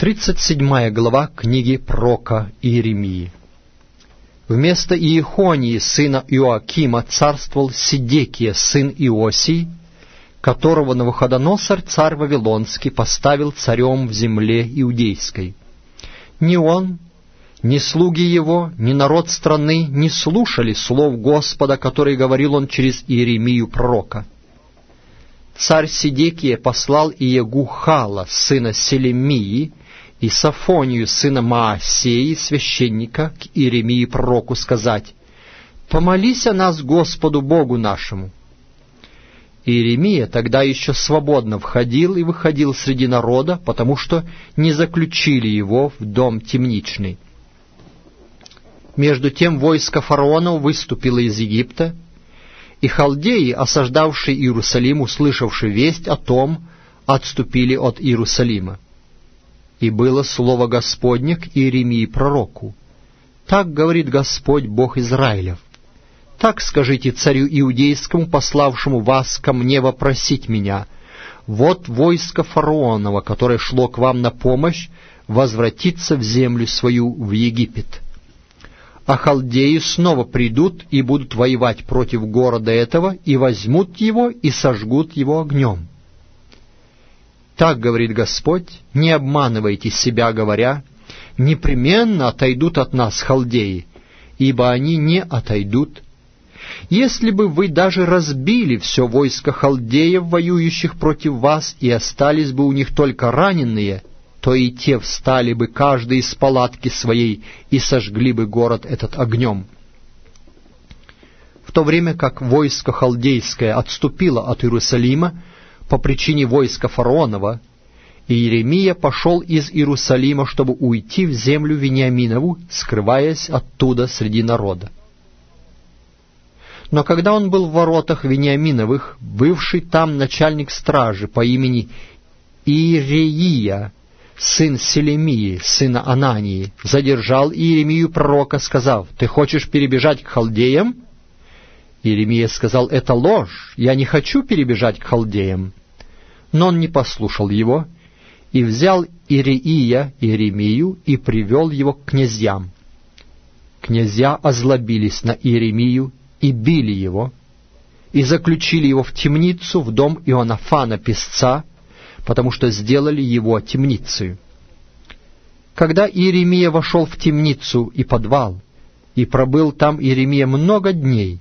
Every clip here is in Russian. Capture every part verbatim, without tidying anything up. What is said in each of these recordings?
тридцать седьмая глава книги пророка Иеремии. Вместо Иехонии, сына Иоакима, царствовал Седекия, сын Иосии, которого Навуходоносор, царь Вавилонский, поставил царем в земле иудейской. Ни он, ни слуги его, ни народ страны не слушали слов Господа, которые говорил он через Иеремию пророка. Царь Седекия послал Иегухала, сына Селемии, и Сафонию, сына Маасеи, священника, к Иеремии пророку сказать: «Помолись о нас Господу Богу нашему». Иеремия тогда еще свободно входил и выходил среди народа, потому что не заключили его в дом темничный. Между тем войско фараона выступило из Египта, и халдеи, осаждавшие Иерусалим, услышавшие весть о том, отступили от Иерусалима. И было слово Господне к Иеремии пророку: «Так говорит Господь, Бог Израилев: так скажите царю иудейскому, пославшему вас ко мне вопросить меня: вот войско фараонова, которое шло к вам на помощь, возвратится в землю свою, в Египет. А халдеи снова придут и будут воевать против города этого, и возьмут его, и сожгут его огнем. Так говорит Господь: не обманывайте себя, говоря: непременно отойдут от нас халдеи, ибо они не отойдут. Если бы вы даже разбили все войско халдеев, воюющих против вас, и остались бы у них только раненые, то и те встали бы каждый из палатки своей и сожгли бы город этот огнем». В то время как войско халдейское отступило от Иерусалима по причине войска фараонова, Иеремия пошел из Иерусалима, чтобы уйти в землю Вениаминову, скрываясь оттуда среди народа. Но когда он был в воротах Вениаминовых, бывший там начальник стражи по имени Иереия, сын Селемии, сына Анании, задержал Иеремию пророка, сказав: «Ты хочешь перебежать к халдеям?» Иеремия сказал: «Это ложь, я не хочу перебежать к халдеям». Но он не послушал его, и взял Иереия Иеремию и привел его к князьям. Князья озлобились на Иеремию и били его, и заключили его в темницу, в дом Ионафана песца, потому что сделали его темницей. Когда Иеремия вошел в темницу и подвал, и пробыл там Иеремия много дней,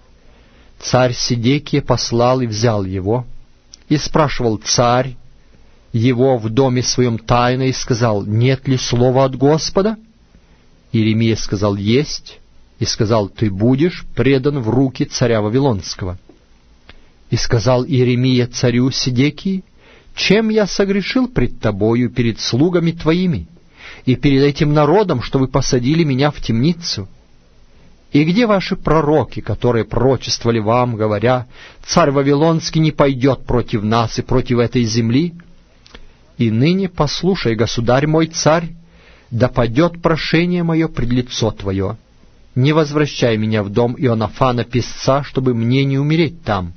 царь Седекия послал и взял его, и спрашивал царь его в доме своем тайно, и сказал: «Нет ли слова от Господа?» Иеремия сказал: «Есть», и сказал: «Ты будешь предан в руки царя Вавилонского». И сказал Иеремия царю Седекии: «Чем я согрешил пред тобою, перед слугами твоими, и перед этим народом, что вы посадили меня в темницу? И где ваши пророки, которые пророчествовали вам, говоря: царь Вавилонский не пойдет против нас и против этой земли? И ныне послушай, государь мой царь, да падет прошение мое пред лицо твое. Не возвращай меня в дом Ионафана песца, чтобы мне не умереть там».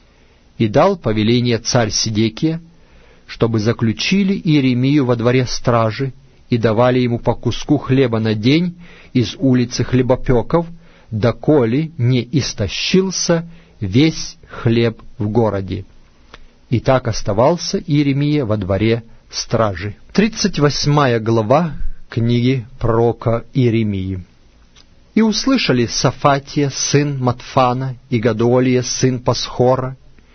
И дал повеление царь Седекия, чтобы заключили Иеремию во дворе стражи и давали ему по куску хлеба на день из улицы хлебопеков, доколе не истощился весь хлеб в городе. И так оставался Иеремия во дворе стражи. Тридцать восьмая глава книги пророка Иеремии. «И услышали Сафатия, сын Матфана, и Гадолия, сын Пасхора,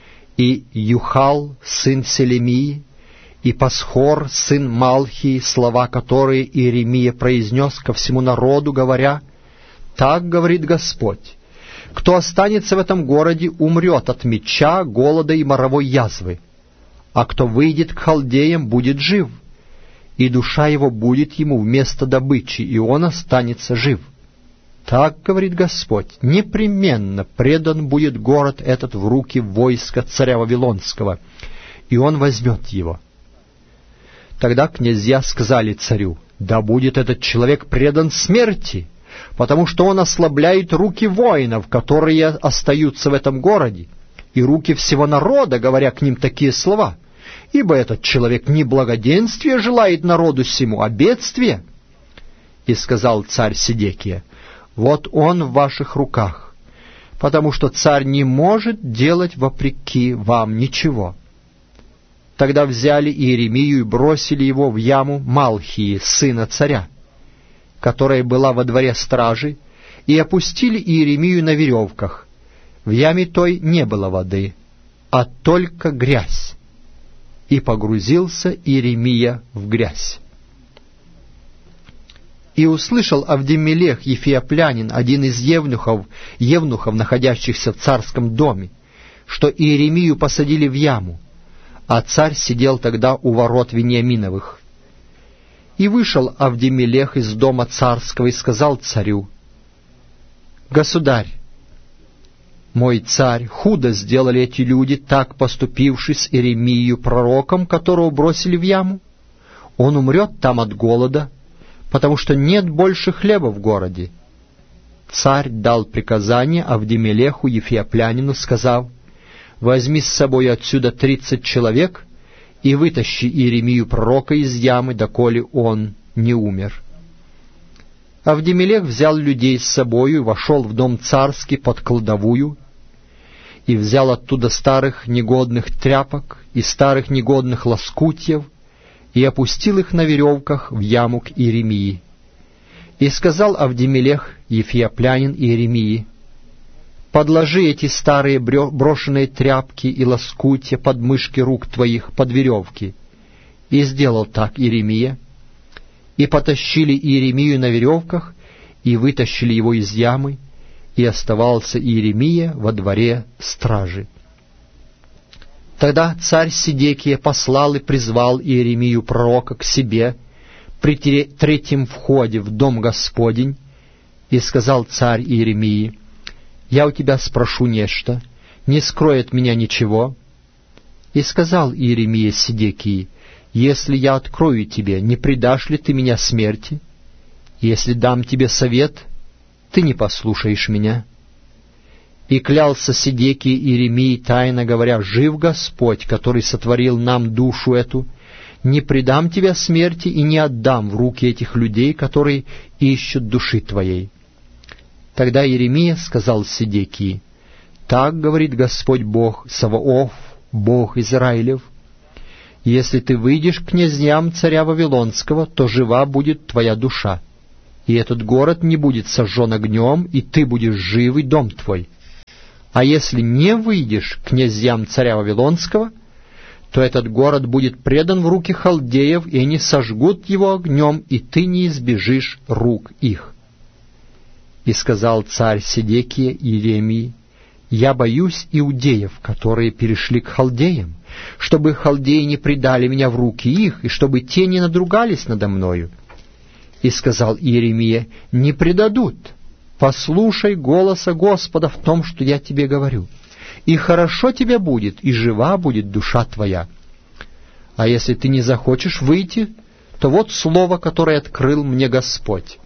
и Юхал, сын Селемии, и Пасхор, сын Малхии, слова, которые Иеремия произнес ко всему народу, говоря: так говорит Господь: кто останется в этом городе, умрет от меча, голода и моровой язвы, а кто выйдет к халдеям, будет жив, и душа его будет ему вместо добычи, и он останется жив. Так говорит Господь: непременно предан будет город этот в руки войска царя Вавилонского, и он возьмет его». Тогда князья сказали царю: «Да будет этот человек предан смерти, потому что он ослабляет руки воинов, которые остаются в этом городе, и руки всего народа, говоря к ним такие слова, ибо этот человек не благоденствие желает народу сему, а бедствие». И сказал царь Седекия: «Вот он в ваших руках, потому что царь не может делать вопреки вам ничего». Тогда взяли Иеремию и бросили его в яму Малхии, сына царя, которая была во дворе стражи, и опустили Иеремию на веревках. В яме той не было воды, а только грязь. И погрузился Иеремия в грязь. И услышал Авдемелех Ефиоплянин, один из евнухов, евнухов, находящихся в царском доме, что Иеремию посадили в яму, а царь сидел тогда у ворот Вениаминовых. И вышел Авдемелех из дома царского и сказал царю: «Государь, мой царь, худо сделали эти люди, так поступивши с Иеремией пророком, которого бросили в яму. Он умрет там от голода, потому что нет больше хлеба в городе». Царь дал приказание Авдемелеху Ефиоплянину, сказав: «Возьми с собой отсюда тридцать человек и вытащи Иеремию пророка из ямы, доколе он не умер». Авдемелех взял людей с собою и вошел в дом царский под кладовую, и взял оттуда старых негодных тряпок и старых негодных лоскутьев, и опустил их на веревках в яму к Иеремии. И сказал Авдемелех Ефиоплянин Иеремии: «Подложи эти старые брошенные тряпки и лоскутья под мышки рук твоих, под веревки». И сделал так Иеремия. И потащили Иеремию на веревках, и вытащили его из ямы, и оставался Иеремия во дворе стражи. Тогда царь Седекия послал и призвал Иеремию пророка к себе при третьем входе в дом Господень, и сказал царь Иеремии: «Я у тебя спрошу нечто, не скрой от меня ничего». И сказал Иеремия Седекии: «Если я открою тебе, не предашь ли ты меня смерти? Если дам тебе совет, ты не послушаешь меня». И клялся Седекии Иеремии, тайно говоря: «Жив Господь, который сотворил нам душу эту, не предам тебя смерти и не отдам в руки этих людей, которые ищут души твоей». Тогда Иеремия сказал Седекии: «Так говорит Господь Бог Саваоф, Бог Израилев: если ты выйдешь к князьям царя Вавилонского, то жива будет твоя душа, и этот город не будет сожжен огнем, и ты будешь жив, и дом твой. А если не выйдешь к князьям царя Вавилонского, то этот город будет предан в руки халдеев, и они сожгут его огнем, и ты не избежишь рук их». И сказал царь Седекия Иеремии: «Я боюсь иудеев, которые перешли к халдеям, чтобы халдеи не предали меня в руки их, и чтобы те не надругались надо мною». И сказал Иеремия: «Не предадут. Послушай голоса Господа в том, что я тебе говорю, и хорошо тебе будет, и жива будет душа твоя. А если ты не захочешь выйти, то вот слово, которое открыл мне Господь.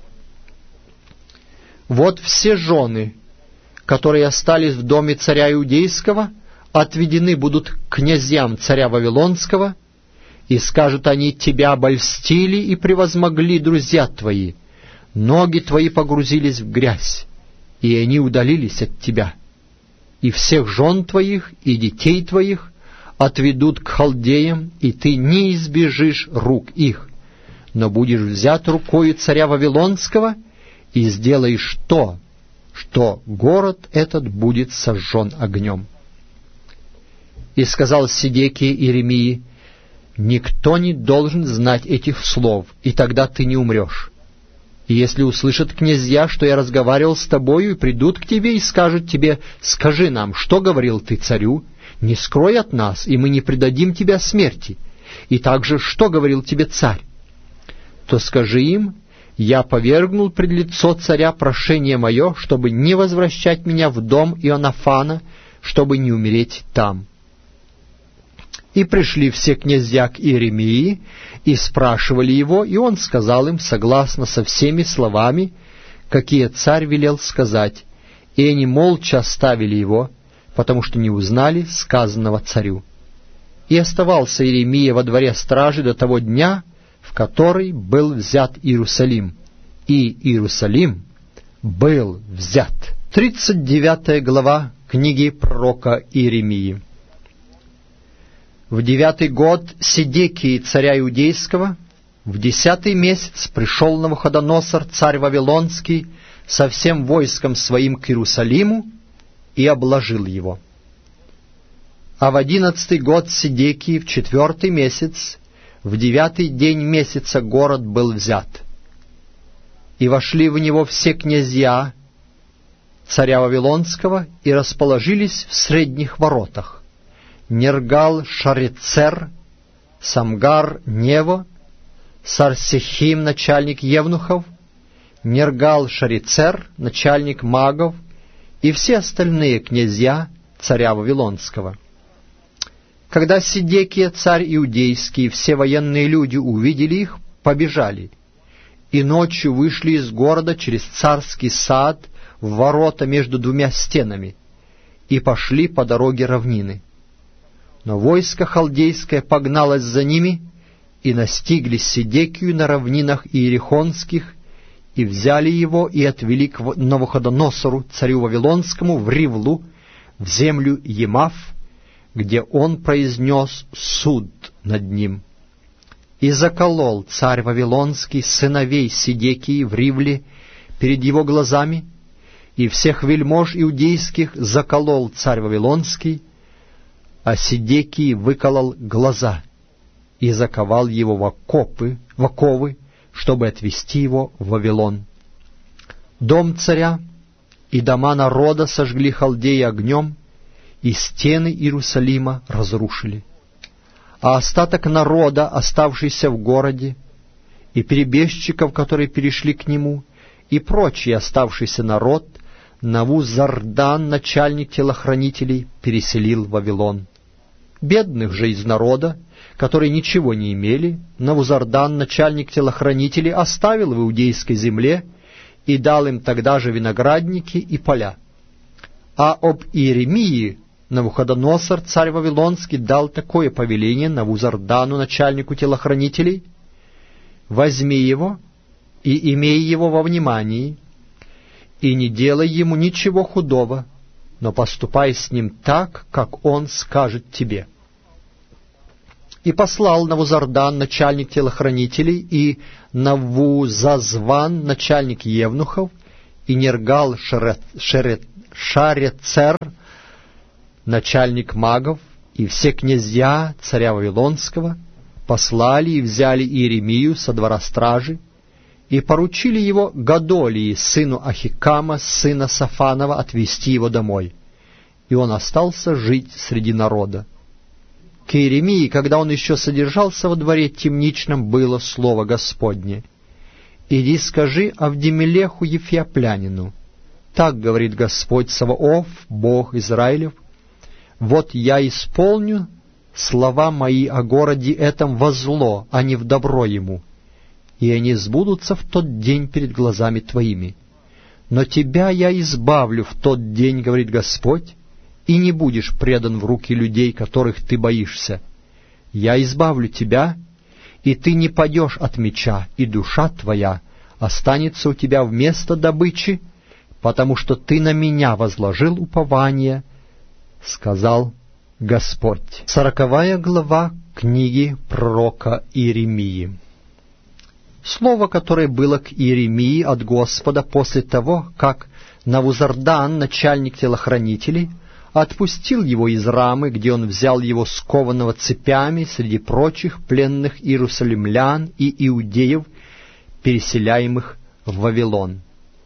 Вот все жены, которые остались в доме царя Иудейского, отведены будут к князьям царя Вавилонского, и скажут они: тебя обольстили и превозмогли друзья твои, ноги твои погрузились в грязь, и они удалились от тебя. И всех жен твоих и детей твоих отведут к халдеям, и ты не избежишь рук их, но будешь взят рукою царя Вавилонского, и сделаешь то, что город этот будет сожжен огнем». И сказал Седекия Иеремии: «Никто не должен знать этих слов, и тогда ты не умрешь. И если услышат князья, что я разговаривал с тобою, и придут к тебе и скажут тебе: скажи нам, что говорил ты царю, не скрой от нас, и мы не предадим тебя смерти, и также, что говорил тебе царь, то скажи им: я повергнул пред лицо царя прошение мое, чтобы не возвращать меня в дом Ионафана, чтобы не умереть там». И пришли все князья к Иеремии и спрашивали его, и он сказал им согласно со всеми словами, какие царь велел сказать, и они молча оставили его, потому что не узнали сказанного царю. И оставался Иеремия во дворе стражи до того дня, в который был взят Иерусалим. И Иерусалим был взят. Тридцать девятая глава книги пророка Иеремии. В девятый год Седекии царя Иудейского, в десятый месяц пришел Навуходоносор, царь Вавилонский, со всем войском своим к Иерусалиму и обложил его. А в одиннадцатый год Седекии, в четвертый месяц, в девятый день месяца город был взят. И вошли в него все князья царя Вавилонского и расположились в средних воротах: Нергал-Шарецер, Самгар-Нево, Сарсехим, начальник евнухов, Нергал-Шарецер, начальник магов, и все остальные князья царя Вавилонского. Когда Седекия, царь Иудейский, и все военные люди увидели их, побежали, и ночью вышли из города через царский сад в ворота между двумя стенами, и пошли по дороге равнины. Но войско халдейское погналось за ними, и настигли Седекию на равнинах иерихонских, и взяли его, и отвели к Навуходоносору, царю Вавилонскому, в Ривлу, в землю Емав, где он произнес суд над ним. И заколол царь Вавилонский сыновей Седекии в Ривле перед его глазами, и всех вельмож иудейских заколол царь Вавилонский, а Седекии выколол глаза и заковал его в окопы, в оковы, чтобы отвести его в Вавилон. Дом царя и дома народа сожгли халдеи огнем, и стены Иерусалима разрушили. А остаток народа, оставшийся в городе, и перебежчиков, которые перешли к нему, и прочий оставшийся народ, Навузардан, начальник телохранителей, переселил в Вавилон. Бедных же из народа, которые ничего не имели, Навузардан, начальник телохранителей, оставил в иудейской земле и дал им тогда же виноградники и поля. А об Иеремии Навуходоносор, царь Вавилонский, дал такое повеление Навузардану, начальнику телохранителей: «Возьми его и имей его во внимании, и не делай ему ничего худого, но поступай с ним так, как он скажет тебе». И послал Навузардан, начальник телохранителей, и Навузазван, начальник евнухов, и Нергал-Шарецер, начальник магов, и все князья царя Вавилонского послали и взяли Иеремию со двора стражи, и поручили его Годолии, сыну Ахикама, сына Сафанова, отвести его домой. И он остался жить среди народа. К Иеремии, когда он еще содержался во дворе темничном, было слово Господне: «Иди скажи Авдемелеху Ефиоплянину: так говорит Господь Саваоф, Бог Израилев: вот я исполню слова мои о городе этом во зло, а не в добро ему, и они сбудутся в тот день перед глазами твоими. Но тебя я избавлю в тот день, говорит Господь, и не будешь предан в руки людей, которых ты боишься. Я избавлю тебя, и ты не падешь от меча, и душа твоя останется у тебя вместо добычи, потому что ты на меня возложил упование, сказал Господь». Сороковая глава книги пророка Иеремии. Слово, которое было к Иеремии от Господа после того, как Навузардан, начальник телохранителей, отпустил его из Рамы, где он взял его скованного цепями среди прочих пленных иерусалимлян и иудеев, переселяемых в Вавилон.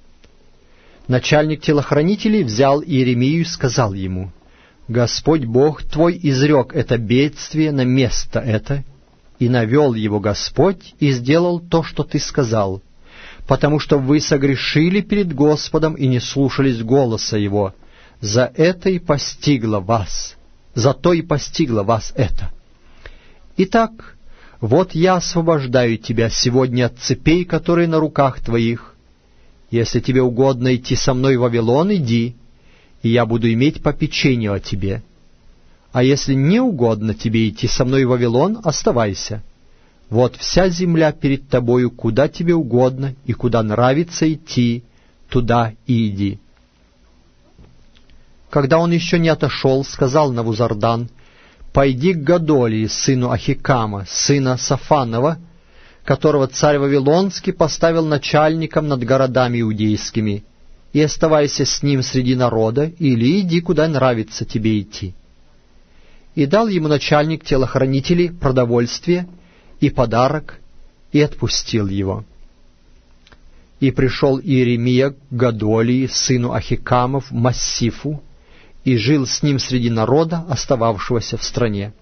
Начальник телохранителей взял Иеремию и сказал ему: «Господь Бог твой изрек это бедствие на место это, и навел его Господь, и сделал то, что ты сказал, потому что вы согрешили перед Господом и не слушались голоса его. За это и постигло вас, за то и постигло вас это. Итак, вот я освобождаю тебя сегодня от цепей, которые на руках твоих. Если тебе угодно идти со мной в Вавилон, иди, и я буду иметь попечение о тебе. А если не угодно тебе идти со мной в Вавилон, оставайся. Вот вся земля перед тобою, куда тебе угодно и куда нравится идти, туда и иди». Когда он еще не отошел, сказал Навузардан: «Пойди к Гадолии, сыну Ахикама, сына Сафанова, которого царь Вавилонский поставил начальником над городами иудейскими, и оставайся с ним среди народа, или иди, куда нравится тебе идти». И дал ему начальник телохранителей продовольствие и подарок, и отпустил его. И пришел Иеремия к Гадолии, сыну Ахикама, в Массифу, и жил с ним среди народа, остававшегося в стране.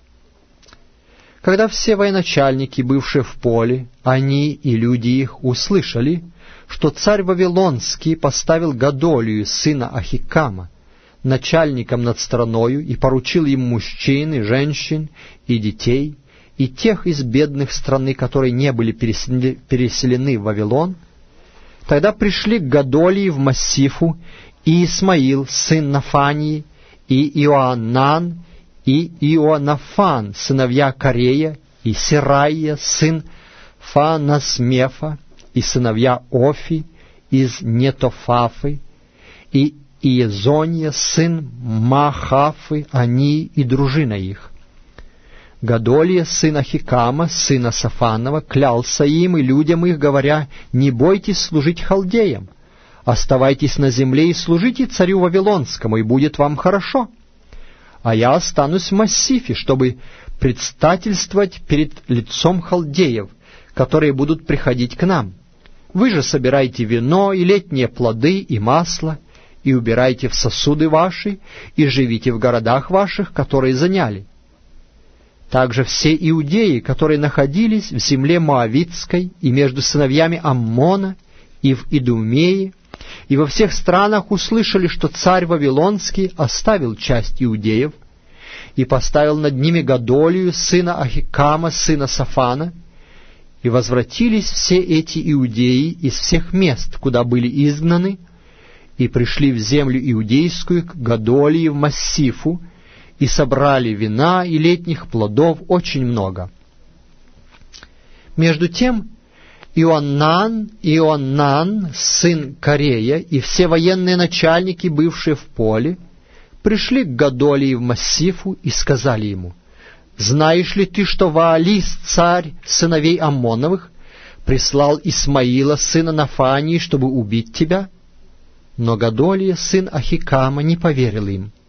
Когда все военачальники, бывшие в поле, они и люди их, услышали, что царь Вавилонский поставил Гадолию, сына Ахикама, начальником над страною, и поручил ему мужчин и женщин и детей, и тех из бедных страны, которые не были переселены в Вавилон, тогда пришли к Гадолии в Массифу и Исмаил, сын Нафании, и Иоаннан, и Ионафан, сыновья Карея, и Сирайя, сын Фанасмефа, и сыновья Офи из Нетофафы, и Иезония, сын Махафы, они и дружина их. Гадолия, сын Ахикама, сына Сафанова, клялся им и людям их, говоря: «Не бойтесь служить халдеям, оставайтесь на земле и служите царю Вавилонскому, и будет вам хорошо. А я останусь в Массифе, чтобы предстательствовать перед лицом халдеев, которые будут приходить к нам. Вы же собирайте вино и летние плоды и масло, и убирайте в сосуды ваши, и живите в городах ваших, которые заняли». Также все иудеи, которые находились в земле Моавитской и между сыновьями Аммона, и в Идумее, и во всех странах услышали, что царь Вавилонский оставил часть иудеев и поставил над ними Гадолию, сына Ахикама, сына Сафана, и возвратились все эти иудеи из всех мест, куда были изгнаны, и пришли в землю иудейскую к Гадолии в Массифу, и собрали вина и летних плодов очень много. Между тем Иоаннан, Иоаннан, сын Карея, и все военные начальники, бывшие в поле, пришли к Гадолии в Массифу и сказали ему: «Знаешь ли ты, что Ваалис, царь сыновей Аммоновых, прислал Исмаила, сына Нафании, чтобы убить тебя?» Но Гадолия, сын Ахикама, не поверил им